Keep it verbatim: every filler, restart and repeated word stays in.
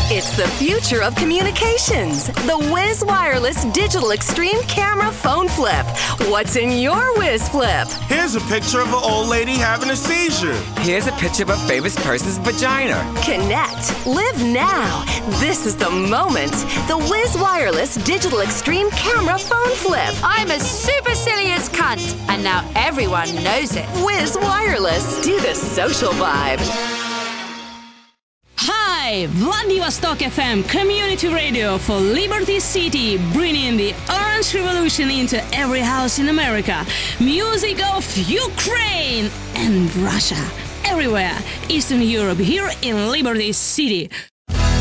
It's the future of communications. The Wiz Wireless Digital Extreme Camera Phone Flip. What's in your Wiz Flip? Here's a picture of an old lady having a seizure. Here's a picture of a famous person's vagina. Connect. Live now. This is the moment. The Wiz Wireless Digital Extreme Camera Phone Flip. I'm a supercilious cunt, and now everyone knows it. Wiz Wireless. Do the social vibe. Hi, Vladivostok F M Community Radio for Liberty City, bringing the Orange Revolution into every house in America. Music of Ukraine and Russia. Everywhere, Eastern Europe, here in Liberty City.